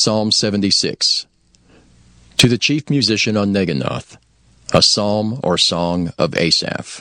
Psalm 76. To the chief musician on Neginoth, a psalm or song of Asaph.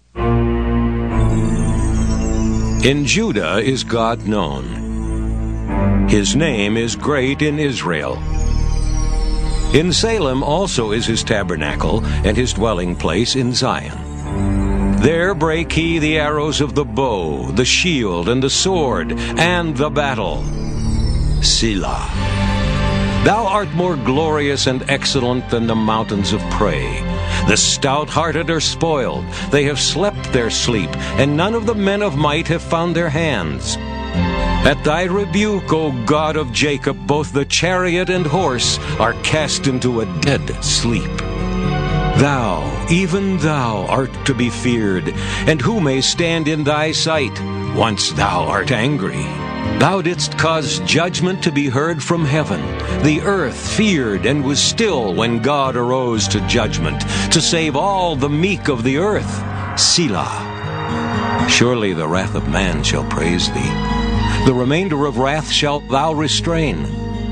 In Judah is God known. His name is great in Israel. In Salem also is his tabernacle, and his dwelling place in Zion. There brake he the arrows of the bow, the shield, and the sword, and the battle. Selah. Thou art more glorious and excellent than the mountains of prey. The stout-hearted are spoiled. They have slept their sleep, and none of the men of might have found their hands. At thy rebuke, O God of Jacob, both the chariot and horse are cast into a dead sleep. Thou, even thou, art to be feared, and who may stand in thy sight, once thou art angry? Thou didst cause judgment to be heard from heaven. The earth feared and was still when God arose to judgment, to save all the meek of the earth. Selah. Surely the wrath of man shall praise thee. The remainder of wrath shalt thou restrain.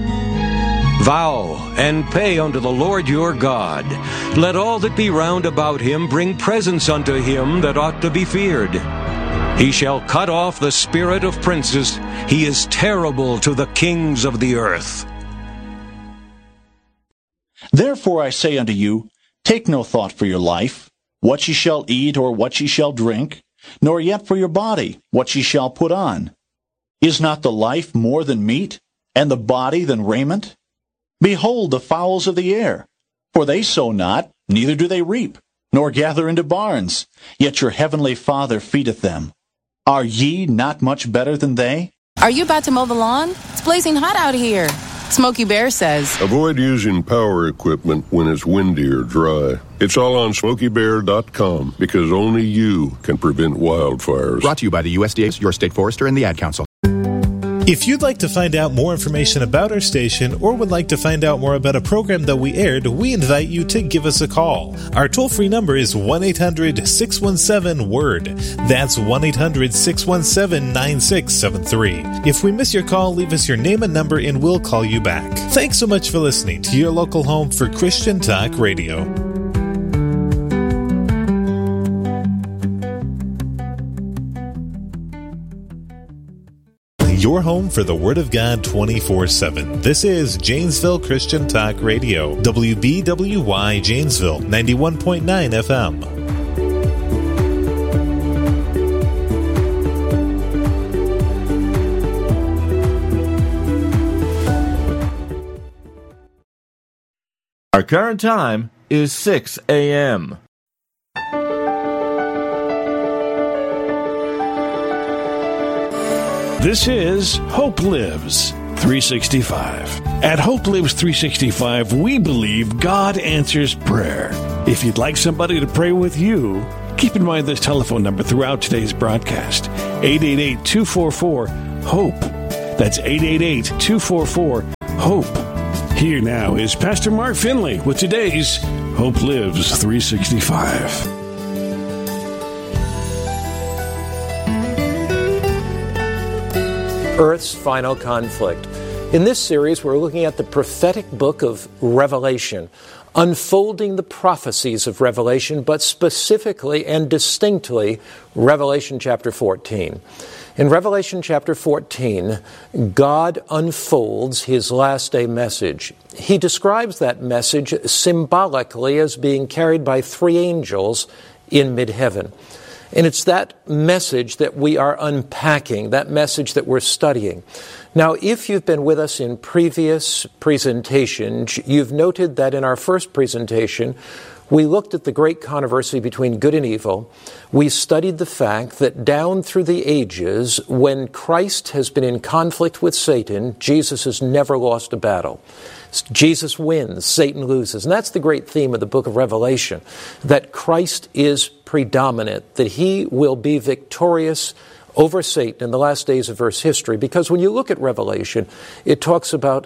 Vow and pay unto the Lord your God. Let all that be round about him bring presents unto him that ought to be feared. He shall cut off the spirit of princes. He is terrible to the kings of the earth. Therefore I say unto you, take no thought for your life, what ye shall eat or what ye shall drink, nor yet for your body, what ye shall put on. Is not the life more than meat, and the body than raiment? Behold the fowls of the air, for they sow not, neither do they reap, nor gather into barns, yet your heavenly Father feedeth them. Are ye not much better than they? Are you about to mow the lawn? It's blazing hot out here. Smokey Bear says, avoid using power equipment when it's windy or dry. It's all on SmokeyBear.com because only you can prevent wildfires. Brought to you by the USDA, your state forester, and the Ad Council. If you'd like to find out more information about our station or would like to find out more about a program that we aired, we invite you to give us a call. Our toll-free number is 1-800-617-WORD. That's 1-800-617-9673. If we miss your call, leave us your name and number and we'll call you back. Thanks so much for listening to your local home for Christian Talk Radio. Your home for the Word of God 24/7. This is Janesville Christian Talk Radio. WBWY Janesville, 91.9 FM. Our current time is 6 a.m. This is Hope Lives 365. At Hope Lives 365, we believe God answers prayer. If you'd like somebody to pray with you, keep in mind this telephone number throughout today's broadcast, 888-244-HOPE. That's 888-244-HOPE. Here now is Pastor Mark Finley with today's Hope Lives 365. Earth's final conflict. In this series, we're looking at the prophetic book of Revelation, unfolding the prophecies of Revelation, but specifically and distinctly Revelation chapter 14. In Revelation chapter 14, God unfolds His last day message. He describes that message symbolically as being carried by three angels in mid-heaven. And it's that message that we are unpacking, that message that we're studying. Now, if you've been with us in previous presentations, you've noted that in our first presentation, we looked at the great controversy between good and evil. We studied the fact that down through the ages, when Christ has been in conflict with Satan, Jesus has never lost a battle. Jesus wins, Satan loses. And that's the great theme of the book of Revelation, that Christ is predominant, that He will be victorious over Satan in the last days of Earth's history. Because when you look at Revelation, it talks about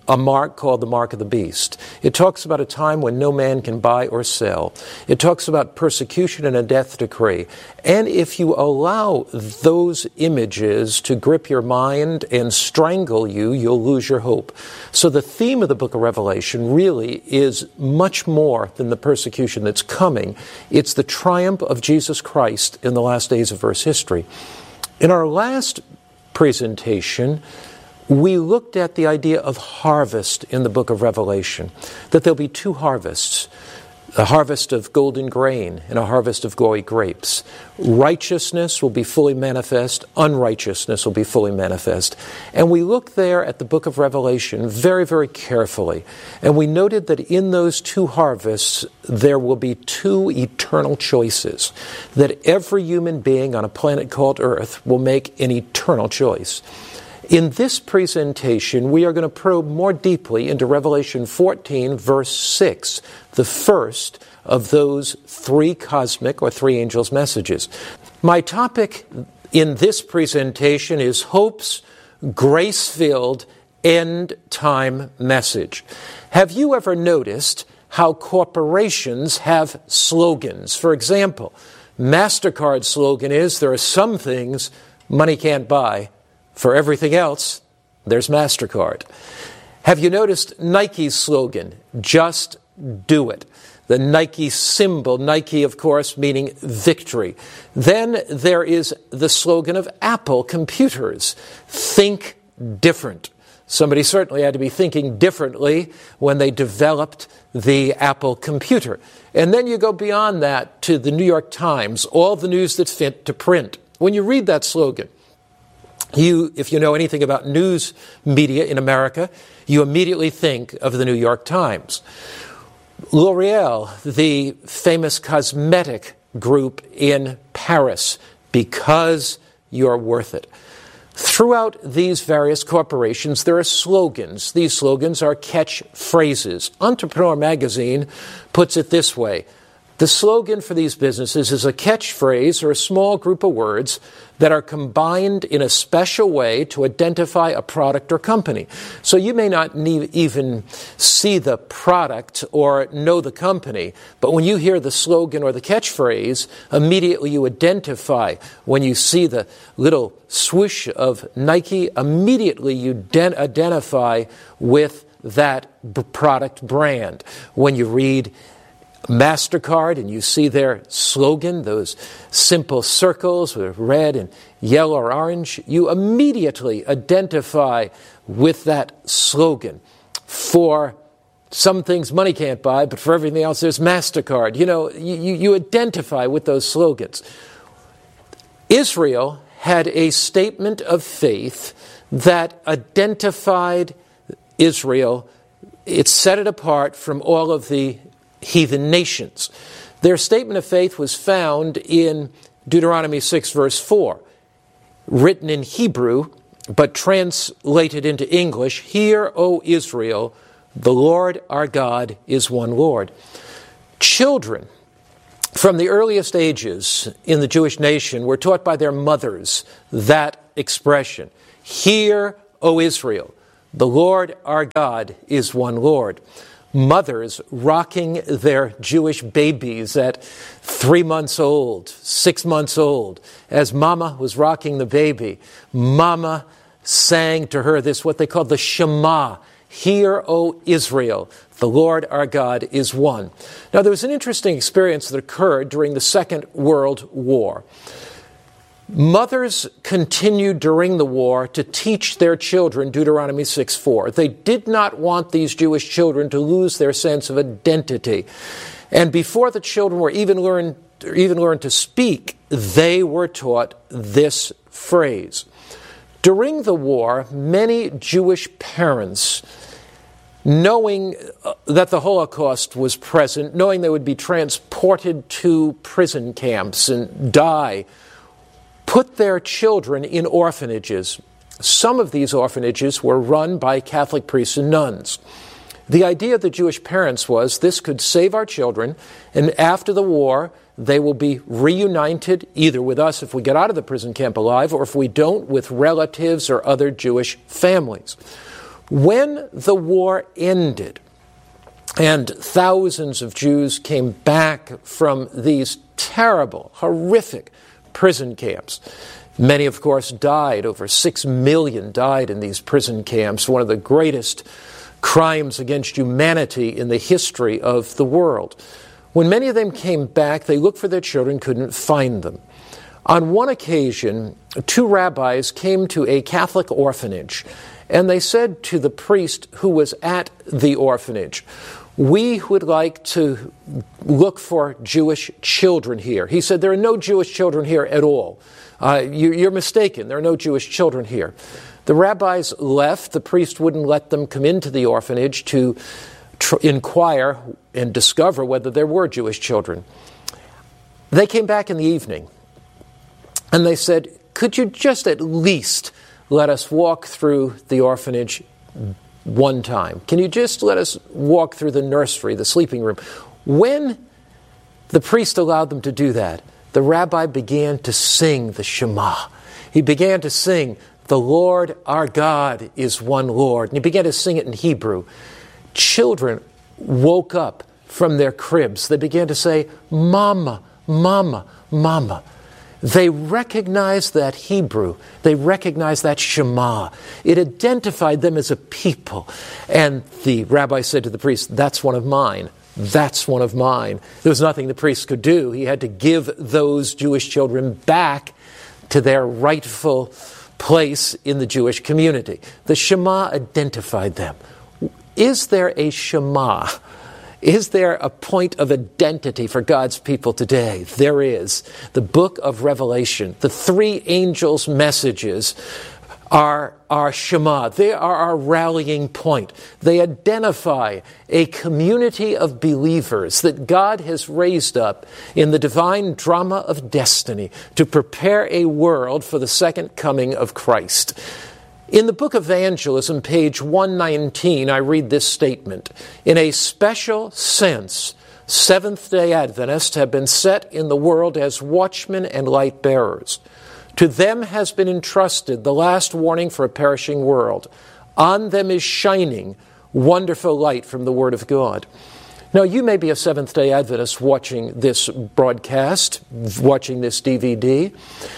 a mark called the mark of the beast. It talks about a time when no man can buy or sell. It talks about persecution and a death decree. And if you allow those images to grip your mind and strangle you, you'll lose your hope. So the theme of the book of Revelation really is much more than the persecution that's coming. It's the triumph of Jesus Christ in the last days of Earth's history. In our last presentation, we looked at the idea of harvest in the book of Revelation, that there'll be two harvests, a harvest of golden grain and a harvest of gory grapes. Righteousness will be fully manifest, unrighteousness will be fully manifest. And we looked there at the book of Revelation very, very carefully, and we noted that in those two harvests there will be two eternal choices, that every human being on a planet called Earth will make an eternal choice. In this presentation, we are going to probe more deeply into Revelation 14, verse 6, the first of those three cosmic or three angels' messages. My topic in this presentation is Hope's grace-filled end-time message. Have you ever noticed how corporations have slogans? For example, MasterCard's slogan is, there are some things money can't buy. For everything else, there's MasterCard. Have you noticed Nike's slogan, just do it? The Nike symbol, Nike, of course, meaning victory. Then there is the slogan of Apple computers, think different. Somebody certainly had to be thinking differently when they developed the Apple computer. And then you go beyond that to the New York Times, all the news that's fit to print. When you read that slogan, if you know anything about news media in America, you immediately think of the New York Times. L'Oreal, the famous cosmetic group in Paris, because you're worth it. Throughout these various corporations, there are slogans. These slogans are catchphrases. Entrepreneur Magazine puts it this way. The slogan for these businesses is a catchphrase or a small group of words that are combined in a special way to identify a product or company. So you may not even see the product or know the company, but when you hear the slogan or the catchphrase, immediately you identify. When you see the little swoosh of Nike, immediately you identify with that product brand. When you read MasterCard and you see their slogan, those simple circles with red and yellow or orange, you immediately identify with that slogan. For some things money can't buy, but for everything else there's MasterCard. You know, you identify with those slogans. Israel had a statement of faith that identified Israel. It set it apart from all of the heathen nations. Their statement of faith was found in Deuteronomy 6, verse 4, written in Hebrew, but translated into English. Hear, O Israel, the Lord our God is one Lord. Children, from the earliest ages in the Jewish nation, were taught by their mothers that expression. Hear, O Israel, the Lord our God is one Lord. Mothers rocking their Jewish babies at 3 months old, 6 months old. As Mama was rocking the baby, Mama sang to her this, what they called the Shema. Hear, O Israel, the Lord our God is one. Now, there was an interesting experience that occurred during the Second World War. Mothers continued during the war to teach their children Deuteronomy 6:4. They did not want these Jewish children to lose their sense of identity. And before the children were even learned to speak, they were taught this phrase. During the war, many Jewish parents, knowing that the Holocaust was present, knowing they would be transported to prison camps and die, put their children in orphanages. Some of these orphanages were run by Catholic priests and nuns. The idea of the Jewish parents was this could save our children, and after the war, they will be reunited either with us if we get out of the prison camp alive, or if we don't, with relatives or other Jewish families. When the war ended and thousands of Jews came back from these terrible, horrific prison camps, many, of course, died. Over 6 million died in these prison camps, one of the greatest crimes against humanity in the history of the world. When many of them came back, they looked for their children, couldn't find them. On one occasion, 2 rabbis came to a Catholic orphanage, and they said to the priest who was at the orphanage, "We would like to look for Jewish children here." He said, "There are no Jewish children here at all. You're mistaken. There are no Jewish children here." The rabbis left. The priest wouldn't let them come into the orphanage to inquire and discover whether there were Jewish children. They came back in the evening, and they said, "Could you just at least let us walk through the orphanage one time? Can you just let us walk through the nursery, the sleeping room?" When the priest allowed them to do that, the rabbi began to sing the Shema. He began to sing, "The Lord our God is one Lord." And he began to sing it in Hebrew. Children woke up from their cribs. They began to say, "Mama, Mama, Mama." They recognized that Hebrew. They recognized that Shema. It identified them as a people. And the rabbi said to the priest, "That's one of mine. That's one of mine." There was nothing the priest could do. He had to give those Jewish children back to their rightful place in the Jewish community. The Shema identified them. Is there a Shema? Is there a point of identity for God's people today? There is. The book of Revelation, the 3 angels' messages are our Shema. They are our rallying point. They identify a community of believers that God has raised up in the divine drama of destiny to prepare a world for the second coming of Christ. In the book of Evangelism, page 119, I read this statement. "In a special sense, Seventh-day Adventists have been set in the world as watchmen and light bearers. To them has been entrusted the last warning for a perishing world. On them is shining wonderful light from the Word of God." Now, you may be a Seventh-day Adventist watching this broadcast, watching this DVD,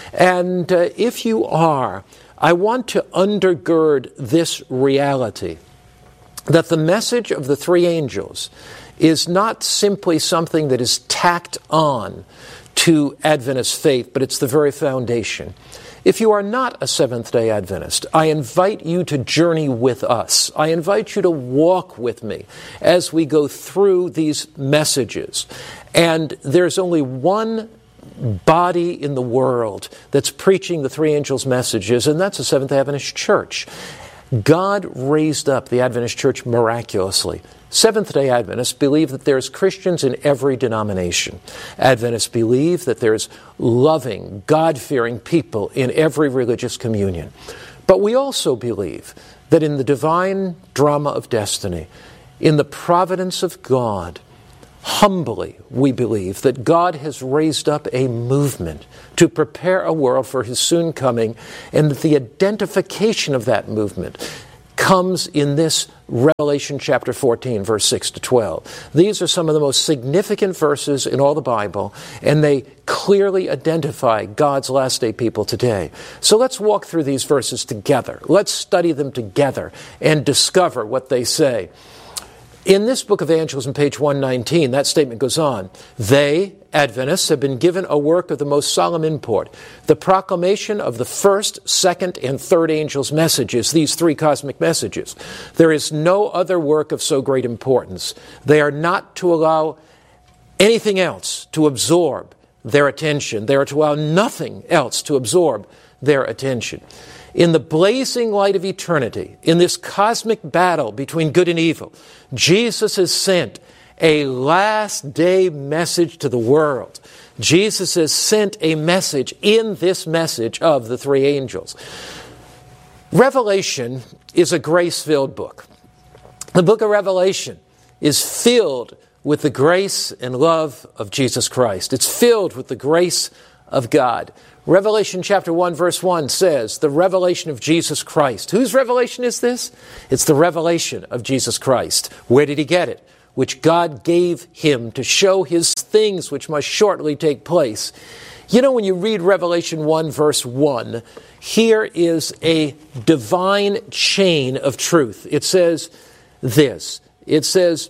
and if you are, I want to undergird this reality, that the message of the 3 angels is not simply something that is tacked on to Adventist faith, but it's the very foundation. If you are not a Seventh-day Adventist, I invite you to journey with us. I invite you to walk with me as we go through these messages. And there's only one body in the world that's preaching the 3 angels' messages, and that's the Seventh-day Adventist Church. God raised up the Adventist Church miraculously. Seventh-day Adventists believe that there's Christians in every denomination. Adventists believe that there's loving, God-fearing people in every religious communion. But we also believe that in the divine drama of destiny, in the providence of God, humbly, we believe that God has raised up a movement to prepare a world for His soon coming, and that the identification of that movement comes in this Revelation chapter 14, verse 6 to 12. These are some of the most significant verses in all the Bible, and they clearly identify God's last day people today. So let's walk through these verses together. Let's study them together and discover what they say. In this book of Evangelism, page 119, that statement goes on. They, Adventists, have been given a work of the most solemn import, the proclamation of the first, second, and third angels' messages, these 3 cosmic messages. There is no other work of so great importance. They are not to allow anything else to absorb their attention. They are to allow nothing else to absorb their attention. In the blazing light of eternity, in this cosmic battle between good and evil, Jesus has sent a last day message to the world. Jesus has sent a message in this message of the 3 angels. Revelation is a grace-filled book. The book of Revelation is filled with the grace and love of Jesus Christ. It's filled with the grace of God. Revelation chapter 1 verse 1 says, the revelation of Jesus Christ. Whose revelation is this? It's the revelation of Jesus Christ. Where did he get it? Which God gave him to show his things which must shortly take place. You know, when you read Revelation 1 verse 1, here is a divine chain of truth. It says this. It says,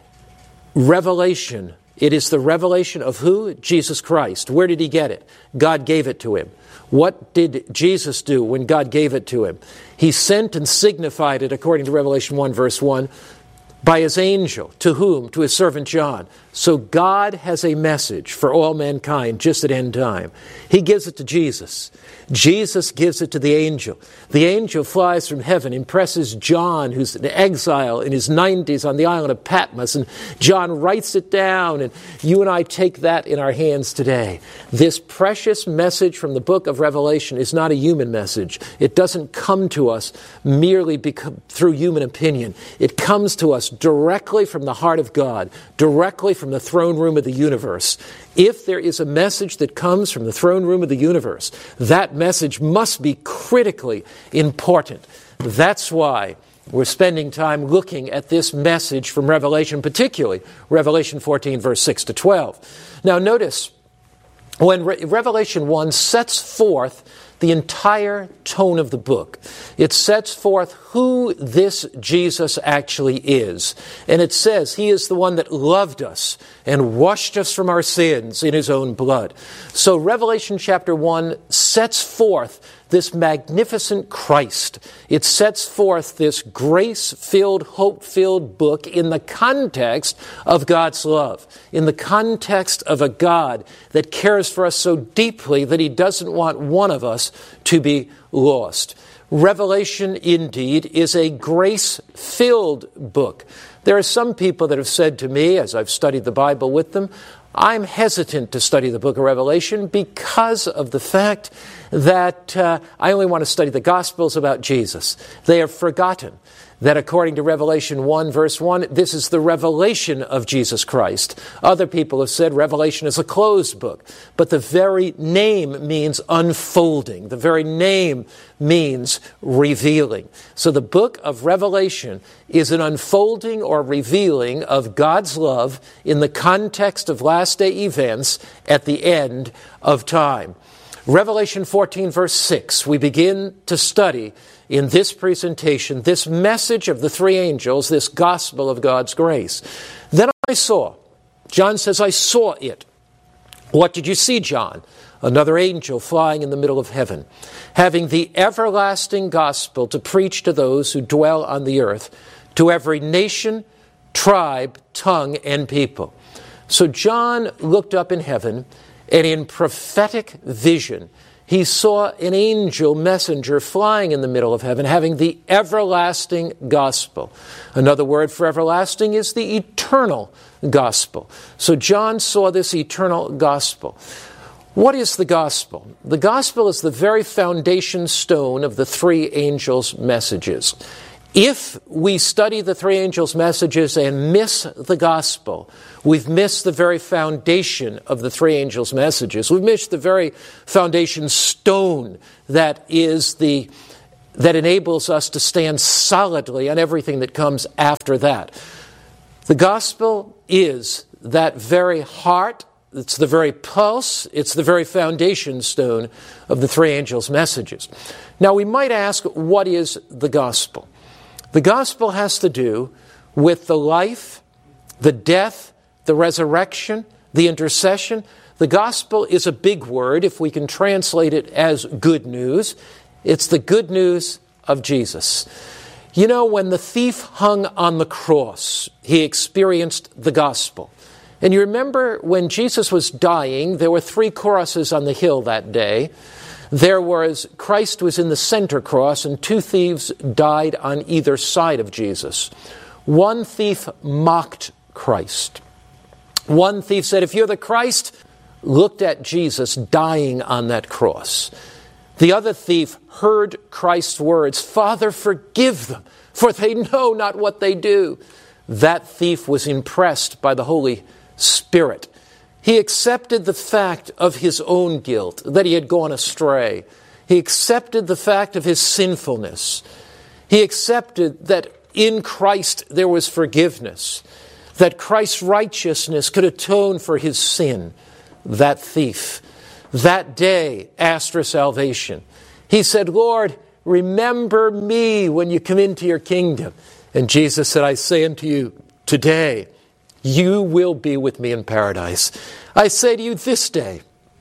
revelation. It is the revelation of who? Jesus Christ. Where did he get it? God gave it to him. What did Jesus do when God gave it to him? He sent and signified it, according to Revelation 1 verse 1, by his angel. To whom? To his servant John. So God has a message for all mankind just at end time. He gives it to Jesus. Jesus gives it to the angel. The angel flies from heaven, impresses John, who's in exile in his 90s on the island of Patmos, and John writes it down, and you and I take that in our hands today. This precious message from the book of Revelation is not a human message. It doesn't come to us merely through human opinion. It comes to us directly from the heart of God, directly from the throne room of the universe. If there is a message that comes from the throne room of the universe, that message must be critically important. That's why we're spending time looking at this message from Revelation, particularly Revelation 14, verse 6 to 12. Now notice, when Revelation 1 sets forth the entire tone of the book, it sets forth who this Jesus actually is. And it says he is the one that loved us and washed us from our sins in his own blood. So Revelation chapter 1 sets forth this magnificent Christ. It sets forth this grace-filled, hope-filled book in the context of God's love, in the context of a God that cares for us so deeply that he doesn't want one of us to be lost. Revelation, indeed, is a grace-filled book. There are some people that have said to me, as I've studied the Bible with them, I'm hesitant to study the book of Revelation because of the fact that I only want to study the Gospels about Jesus. They have forgotten that according to Revelation 1, verse 1, this is the revelation of Jesus Christ. Other people have said Revelation is a closed book, but the very name means unfolding. The very name means revealing. So the book of Revelation is an unfolding or revealing of God's love in the context of last day events at the end of time. Revelation 14, verse 6, we begin to study in this presentation this message of the three angels, this gospel of God's grace. Then I saw, John says, I saw it. What did you see, John? Another angel flying in the middle of heaven, having the everlasting gospel to preach to those who dwell on the earth, to every nation, tribe, tongue, and people. So John looked up in heaven, and in prophetic vision, he saw an angel messenger flying in the middle of heaven, having the everlasting gospel. Another word for everlasting is the eternal gospel. So John saw this eternal gospel. What is the gospel? The gospel is the very foundation stone of the three angels' messages. If we study the three angels' messages and miss the gospel, we've missed the very foundation of the three angels' messages. We've missed the very foundation stone that enables us to stand solidly on everything that comes after that. The gospel is that very heart, it's the very pulse, it's the very foundation stone of the three angels' messages. Now we might ask, what is the gospel? The gospel has to do with the life, the death, the resurrection, the intercession. The gospel is a big word if we can translate it as good news. It's the good news of Jesus. You know, when the thief hung on the cross, he experienced the gospel. And you remember when Jesus was dying, there were 3 crosses on the hill that day. Christ was in the center cross, and 2 thieves died on either side of Jesus. One thief mocked Christ. One thief said, if you're the Christ, looked at Jesus dying on that cross. The other thief heard Christ's words, Father, forgive them, for they know not what they do. That thief was impressed by the Holy Spirit. He accepted the fact of his own guilt, that he had gone astray. He accepted the fact of his sinfulness. He accepted that in Christ there was forgiveness, that Christ's righteousness could atone for his sin. That thief, that day, asked for salvation. He said, Lord, remember me when you come into your kingdom. And Jesus said, I say unto you, today, you will be with me in paradise. I say to you this day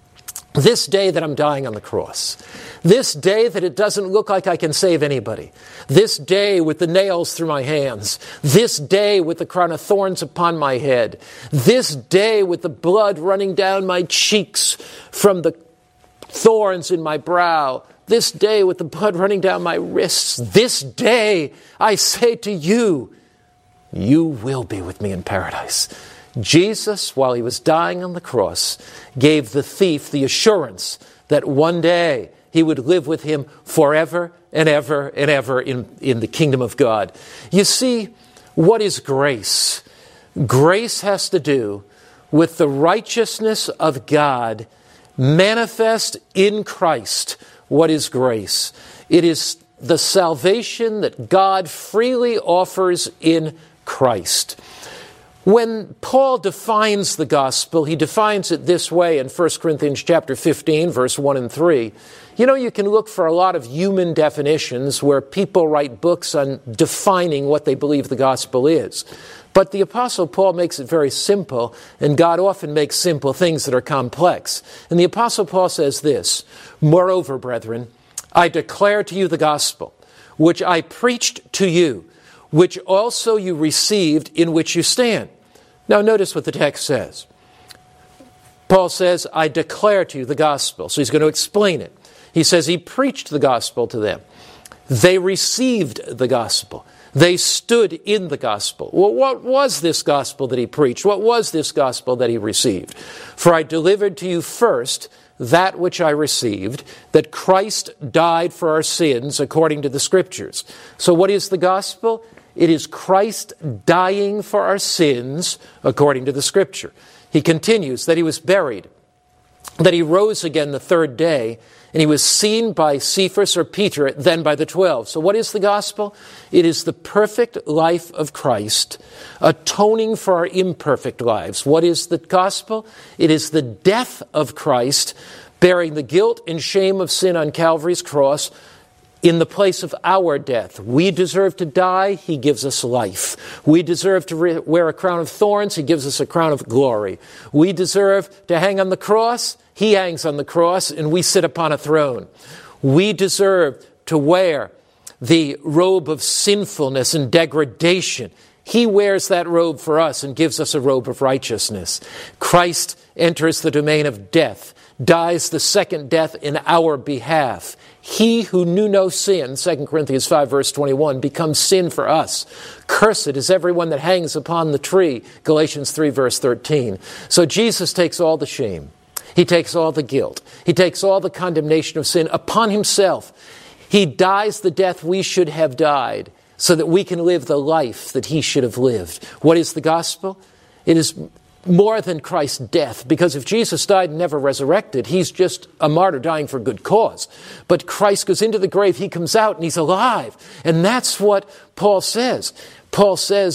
that I'm dying on the cross, this day that it doesn't look like I can save anybody, this day with the nails through my hands, this day with the crown of thorns upon my head, this day with the blood running down my cheeks from the thorns in my brow, this day with the blood running down my wrists, this day I say to you, you will be with me in paradise. Jesus, while he was dying on the cross, gave the thief the assurance that one day he would live with him forever and ever and ever in the kingdom of God. You see, what is grace? Grace has to do with the righteousness of God manifest in Christ. What is grace? It is the salvation that God freely offers in Christ. When Paul defines the gospel, he defines it this way in 1 Corinthians chapter 15, verse 1 and 3. You know, you can look for a lot of human definitions where people write books on defining what they believe the gospel is. But the Apostle Paul makes it very simple, and God often makes simple things that are complex. And the Apostle Paul says this, Moreover, brethren, I declare to you the gospel, which I preached to you, which also you received, in which you stand. Now notice what the text says. Paul says, I declare to you the gospel. So he's going to explain it. He says he preached the gospel to them. They received the gospel. They stood in the gospel. Well, what was this gospel that he preached? What was this gospel that he received? For I delivered to you first that which I received, that Christ died for our sins according to the Scriptures. So what is the gospel? It is Christ dying for our sins according to the Scripture. He continues that he was buried, that he rose again the third day, and he was seen by Cephas or Peter, then by the 12. So what is the gospel? It is the perfect life of Christ, atoning for our imperfect lives. What is the gospel? It is the death of Christ, bearing the guilt and shame of sin on Calvary's cross, in the place of our death. We deserve to die, he gives us life. We deserve to wear a crown of thorns, he gives us a crown of glory. We deserve to hang on the cross, he hangs on the cross, and we sit upon a throne. We deserve to wear the robe of sinfulness and degradation. He wears that robe for us and gives us a robe of righteousness. Christ enters the domain of death, dies the second death in our behalf. He who knew no sin, 2 Corinthians 5 verse 21, becomes sin for us. Cursed is everyone that hangs upon the tree, Galatians 3 verse 13. So Jesus takes all the shame. He takes all the guilt. He takes all the condemnation of sin upon himself. He dies the death we should have died so that we can live the life that he should have lived. What is the gospel? It is more than Christ's death, because if Jesus died and never resurrected, he's just a martyr dying for a good cause. But Christ goes into the grave, he comes out, and he's alive. And that's what Paul says. Paul says